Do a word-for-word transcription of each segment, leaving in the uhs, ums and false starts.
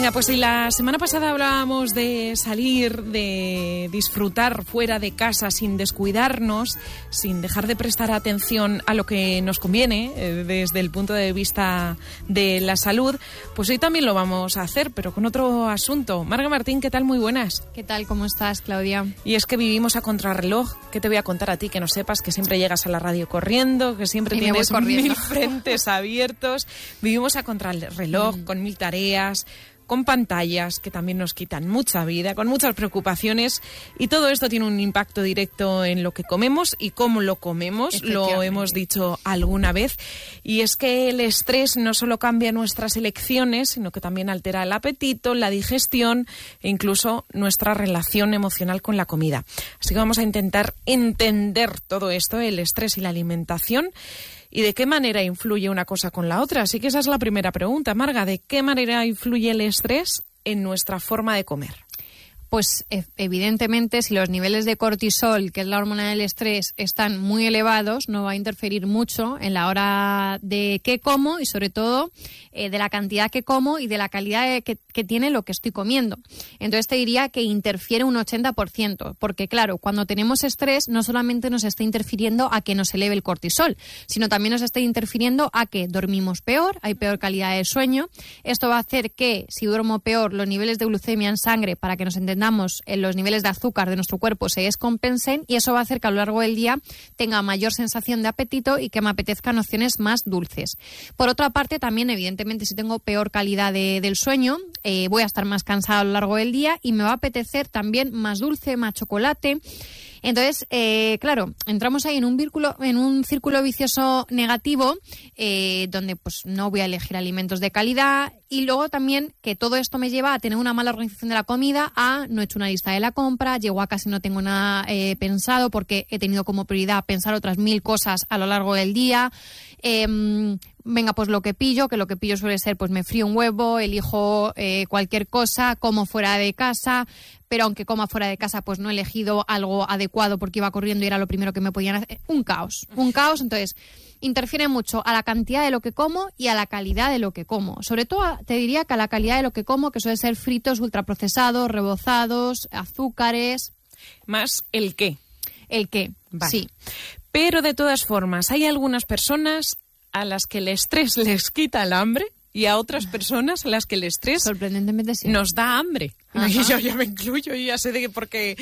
Venga, pues si la semana pasada hablábamos de salir, de disfrutar fuera de casa sin descuidarnos, sin dejar de prestar atención a lo que nos conviene eh, desde el punto de vista de la salud, pues hoy también lo vamos a hacer, pero con otro asunto. Marga Martín, ¿qué tal? Muy buenas. ¿Qué tal? ¿Cómo estás, Claudia? Y es que vivimos a contrarreloj. ¿Qué te voy a contar a ti? Que no sepas que siempre llegas a la radio corriendo, que siempre y tienes mil frentes abiertos. Vivimos a contrarreloj, mm. con mil tareas, con pantallas que también nos quitan mucha vida, con muchas preocupaciones, y todo esto tiene un impacto directo en lo que comemos y cómo lo comemos, lo hemos dicho alguna vez, y es que el estrés no solo cambia nuestras elecciones, sino que también altera el apetito, la digestión e incluso nuestra relación emocional con la comida. Así que vamos a intentar entender todo esto, el estrés y la alimentación, ¿y de qué manera influye una cosa con la otra? Así que esa es la primera pregunta, Marga. ¿De qué manera influye el estrés en nuestra forma de comer? Pues evidentemente, si los niveles de cortisol, que es la hormona del estrés, están muy elevados, no va a interferir mucho en la hora de qué como y sobre todo eh, de la cantidad que como y de la calidad de, que, que tiene lo que estoy comiendo. Entonces te diría que interfiere un ochenta por ciento, porque claro, cuando tenemos estrés no solamente nos está interfiriendo a que nos eleve el cortisol, sino también nos está interfiriendo a que dormimos peor, hay peor calidad de sueño. Esto va a hacer que, si duermo peor, los niveles de glucemia en sangre, para que nos entendamos, en los niveles de azúcar de nuestro cuerpo se descompensen, y eso va a hacer que a lo largo del día tenga mayor sensación de apetito y que me apetezcan opciones más dulces. Por otra parte, también evidentemente si tengo peor calidad de, del sueño, eh, voy a estar más cansada a lo largo del día y me va a apetecer también más dulce, más chocolate. Entonces, eh, claro, entramos ahí en un círculo, en un círculo vicioso negativo, eh, donde pues no voy a elegir alimentos de calidad, y luego también que todo esto me lleva a tener una mala organización de la comida, a no he hecho una lista de la compra, llego a casa y no tengo nada eh, pensado porque he tenido como prioridad pensar otras mil cosas a lo largo del día. Eh, venga, pues lo que pillo, que lo que pillo suele ser, pues me frío un huevo, elijo eh, cualquier cosa, como fuera de casa, pero aunque coma fuera de casa, pues no he elegido algo adecuado porque iba corriendo y era lo primero que me podían hacer. Un caos, un caos. Entonces, interfiere mucho a la cantidad de lo que como y a la calidad de lo que como. Sobre todo, te diría que a la calidad de lo que como, que suele ser fritos, ultraprocesados, rebozados, azúcares. Más el qué. El qué, vale. Sí. Pero de todas formas, hay algunas personas a las que el estrés les quita el hambre y a otras personas a las que el estrés sorprendentemente sí nos da hambre. Ajá. Y yo ya me incluyo y ya sé de qué, porque,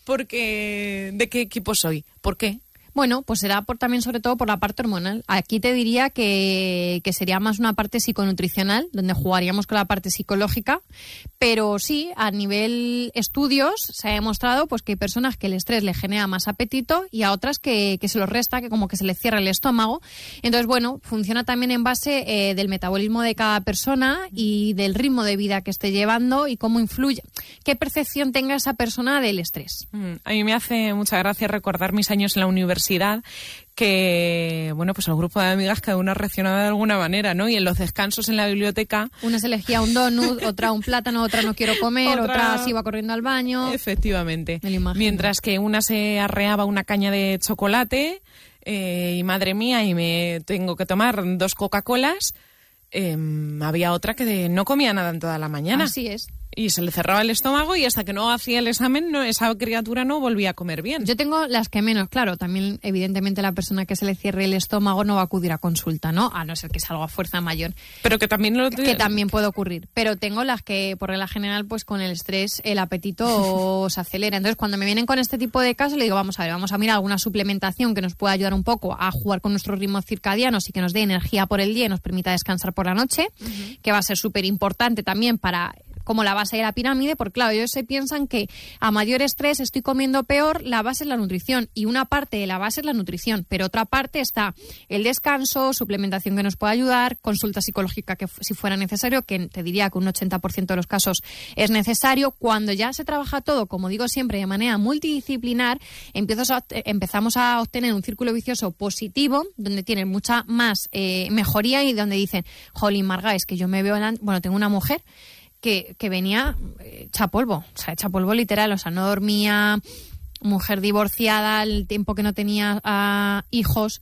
porque, de qué equipo soy. ¿Por qué? Bueno, pues será por, también sobre todo por la parte hormonal. Aquí te diría que, que sería más una parte psiconutricional, donde jugaríamos con la parte psicológica, pero sí, a nivel estudios se ha demostrado pues que hay personas que el estrés le genera más apetito y a otras que, que se los resta, que como que se le cierra el estómago. Entonces, bueno, funciona también en base eh, del metabolismo de cada persona y del ritmo de vida que esté llevando y cómo influye, qué percepción tenga esa persona del estrés. Mm, a mí me hace mucha gracia recordar mis años en la universidad, que, bueno, pues el grupo de amigas cada una reaccionaba de alguna manera, ¿no? Y en los descansos en la biblioteca... Una se elegía un donut, otra un plátano, otra no quiero comer, otra, otra se iba corriendo al baño. Efectivamente. Mientras que una se arreaba una caña de chocolate eh, y madre mía, y me tengo que tomar dos Coca-Colas, eh, había otra que de, no comía nada en toda la mañana. Así es. Y se le cerraba el estómago y hasta que no hacía el examen no, esa criatura no volvía a comer bien. Yo tengo las que menos, claro, también evidentemente la persona que se le cierre el estómago no va a acudir a consulta, ¿no? A no ser que sea algo a fuerza mayor. Pero que también lo... Que también puede ocurrir. Pero tengo las que, por regla general, pues con el estrés el apetito se acelera. Entonces, cuando me vienen con este tipo de casos, le digo, vamos a ver, vamos a mirar alguna suplementación que nos pueda ayudar un poco a jugar con nuestros ritmos circadianos y que nos dé energía por el día y nos permita descansar por la noche, uh-huh. que va a ser súper importante también para... como la base de la pirámide, porque claro, ellos se piensan que a mayor estrés estoy comiendo peor, la base es la nutrición, y una parte de la base es la nutrición, pero otra parte está el descanso, suplementación que nos pueda ayudar, consulta psicológica que si fuera necesario, que te diría que un ochenta por ciento de los casos es necesario. Cuando ya se trabaja todo, como digo siempre, de manera multidisciplinar, a, empezamos a obtener un círculo vicioso positivo, donde tienen mucha más eh, mejoría y donde dicen, jolín, Marga, es que yo me veo, en, bueno, tengo una mujer Que, que venía hecha polvo, o sea, hecha polvo literal, o sea, no dormía, mujer divorciada, el tiempo que no tenía uh, hijos,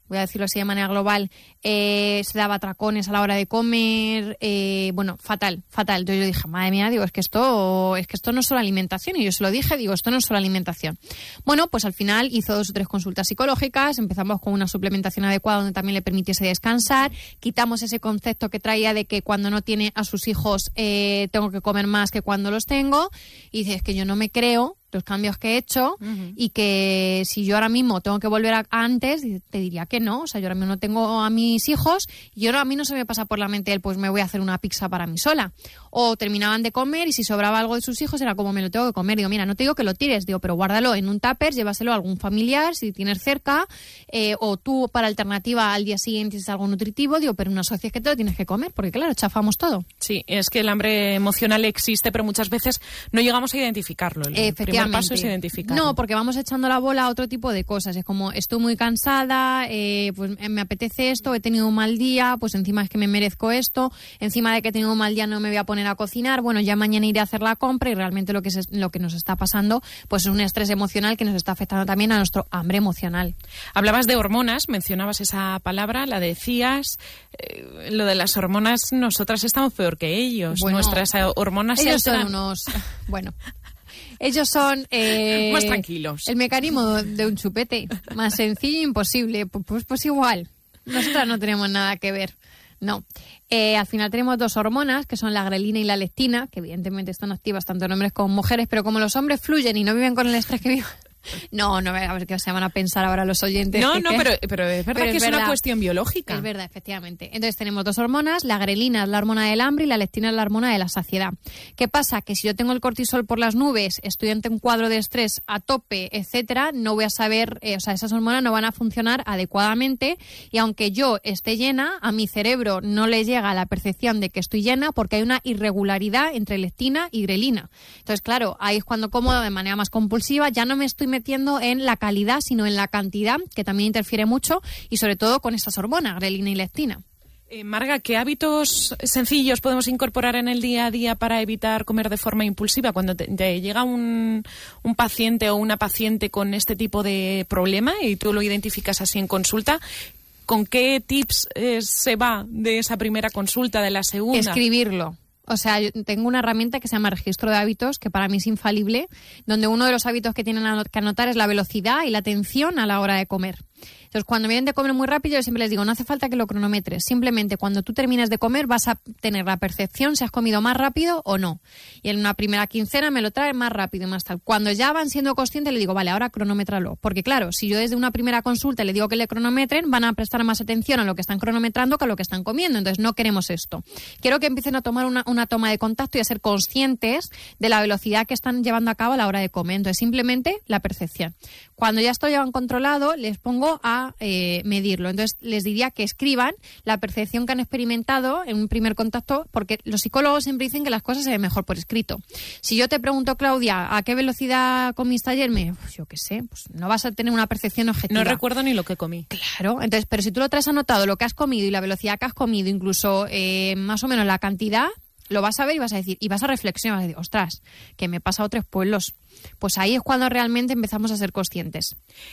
voy a decirlo así de manera global, eh, se daba atracones a la hora de comer, eh, bueno, fatal, fatal. Entonces yo dije, madre mía, digo, es que esto es que esto no es solo alimentación. Y yo se lo dije, digo, esto no es solo alimentación. Bueno, pues al final hizo dos o tres consultas psicológicas, empezamos con una suplementación adecuada donde también le permitiese descansar, quitamos ese concepto que traía de que cuando no tiene a sus hijos eh, tengo que comer más que cuando los tengo, y dice, es que yo no me creo los cambios que he hecho, uh-huh. y que si yo ahora mismo tengo que volver a, a antes, te diría que no. O sea, yo ahora mismo no tengo a mis hijos y ahora a mí no se me pasa por la mente el, pues me voy a hacer una pizza para mí sola. O terminaban de comer y si sobraba algo de sus hijos era como, me lo tengo que comer. Digo, mira, no te digo que lo tires, digo, pero guárdalo en un tupper, llévaselo a algún familiar si tienes cerca, eh, o tú para alternativa al día siguiente si es algo nutritivo, digo, pero una socia es que te lo tienes que comer, porque claro, chafamos todo. Sí, es que el hambre emocional existe, pero muchas veces no llegamos a identificarlo. El primer paso es identificarlo. No, porque vamos echando la bola a otro tipo de cosas. Es como, estoy muy cansada, eh, pues me apetece esto, he tenido un mal día, pues encima es que me merezco esto, encima de que he tenido un mal día no me voy a poner a cocinar, bueno, ya mañana iré a hacer la compra, y realmente lo que, es, lo que nos está pasando pues es un estrés emocional que nos está afectando también a nuestro hambre emocional. Hablabas de hormonas, mencionabas esa palabra, la decías, eh, lo de las hormonas, nosotras estamos peor que ellos. Bueno, nuestras hormonas ellos se son unos... Bueno... Ellos son... Eh, más tranquilos. El mecanismo de un chupete. Más sencillo e imposible. Pues, pues igual. Nosotras no tenemos nada que ver. No. Eh, al final tenemos dos hormonas, que son la grelina y la leptina, que evidentemente están activas tanto en hombres como en mujeres, pero como los hombres fluyen y no viven con el estrés que viven... No, no, a ver qué se van a pensar ahora los oyentes. No, que, no, que... pero, pero es verdad pero que es, es verdad. Una cuestión biológica. Es verdad, efectivamente. Entonces tenemos dos hormonas, la grelina es la hormona del hambre y la leptina es la hormona de la saciedad. ¿Qué pasa? Que si yo tengo el cortisol por las nubes, estoy ante un cuadro de estrés a tope, etcétera, no voy a saber, eh, o sea, esas hormonas no van a funcionar adecuadamente, y aunque yo esté llena, a mi cerebro no le llega la percepción de que estoy llena porque hay una irregularidad entre leptina y grelina. Entonces, claro, ahí es cuando como de manera más compulsiva, ya no me estoy metiendo en la calidad, sino en la cantidad, que también interfiere mucho, y sobre todo con estas hormonas, grelina y leptina. Eh, Marga, ¿qué hábitos sencillos podemos incorporar en el día a día para evitar comer de forma impulsiva? Cuando te, te llega un, un paciente o una paciente con este tipo de problema y tú lo identificas así en consulta, ¿con qué tips eh, se va de esa primera consulta, de la segunda? Escribirlo. O sea, yo tengo una herramienta que se llama registro de hábitos, que para mí es infalible, donde uno de los hábitos que tienen que anotar es la velocidad y la atención a la hora de comer. Entonces, cuando vienen de comer muy rápido, yo siempre les digo, no hace falta que lo cronometres. Simplemente cuando tú terminas de comer vas a tener la percepción si has comido más rápido o no. Y en una primera quincena me lo traen más rápido y más tal. Cuando ya van siendo conscientes, le digo, vale, ahora cronométralo. Porque claro, si yo desde una primera consulta le digo que le cronometren, van a prestar más atención a lo que están cronometrando que a lo que están comiendo. Entonces, no queremos esto. Quiero que empiecen a tomar una, una toma de contacto y a ser conscientes de la velocidad que están llevando a cabo a la hora de comer. Entonces, simplemente la percepción. Cuando ya esto llevan controlado, les pongo a Eh, medirlo. Entonces, les diría que escriban la percepción que han experimentado en un primer contacto, porque los psicólogos siempre dicen que las cosas se ven mejor por escrito. Si yo te pregunto, Claudia, ¿a qué velocidad comiste ayer? Me, pues yo qué sé, pues no vas a tener una percepción objetiva. No recuerdo ni lo que comí. Claro, entonces, pero si tú lo traes anotado, lo que has comido y la velocidad que has comido, incluso eh, más o menos la cantidad, lo vas a ver y vas a decir, y vas a reflexionar, vas a decir, ostras, que me he pasado tres pueblos. Pues ahí es cuando realmente empezamos a ser conscientes.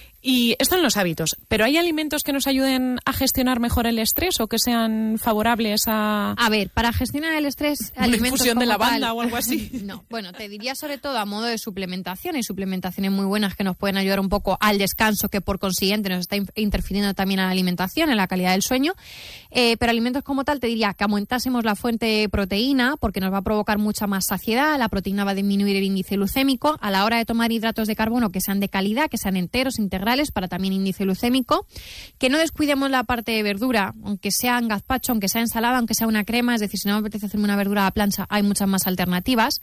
Y esto en los hábitos, ¿pero hay alimentos que nos ayuden a gestionar mejor el estrés o que sean favorables a...? A ver, para gestionar el estrés, ¿una alimentos infusión de lavanda tal, o algo así? No, bueno, te diría sobre todo a modo de suplementación. Hay suplementaciones muy buenas que nos pueden ayudar un poco al descanso, que por consiguiente nos está interfiriendo también en la alimentación, en la calidad del sueño. Eh, pero alimentos como tal, te diría que aumentásemos la fuente de proteína, porque nos va a provocar mucha más saciedad, la proteína va a disminuir el índice glucémico. A la hora de tomar hidratos de carbono que sean de calidad, que sean enteros, integrales, para también índice glucémico. Que no descuidemos la parte de verdura, aunque sea en gazpacho, aunque sea ensalada, aunque sea una crema. Es decir, si no me apetece hacerme una verdura a la plancha, hay muchas más alternativas.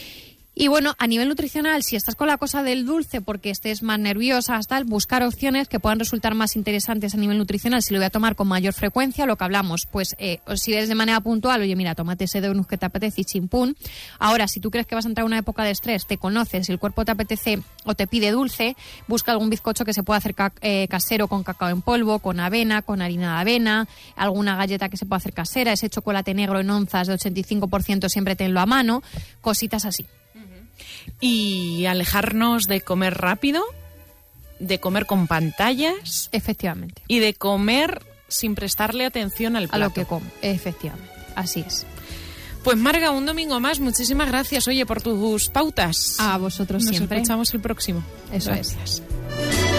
Y bueno, a nivel nutricional, si estás con la cosa del dulce porque estés más nerviosa, tal, buscar opciones que puedan resultar más interesantes a nivel nutricional. Si lo voy a tomar con mayor frecuencia, lo que hablamos, pues eh, si eres de manera puntual, oye, mira, tómate ese donut que te apetece y chimpún. Ahora, si tú crees que vas a entrar en una época de estrés, te conoces, si el cuerpo te apetece o te pide dulce, busca algún bizcocho que se pueda hacer ca- eh, casero con cacao en polvo, con avena, con harina de avena, alguna galleta que se pueda hacer casera, ese chocolate negro en onzas de ochenta y cinco por ciento siempre tenlo a mano, cositas así. Y alejarnos de comer rápido, de comer con pantallas. Efectivamente. Y de comer sin prestarle atención al plato. A lo que come, efectivamente. Así es. Pues Marga, un domingo más, muchísimas gracias, oye, por tus pautas. A vosotros Nos siempre. Nos escuchamos el próximo. Eso gracias. es.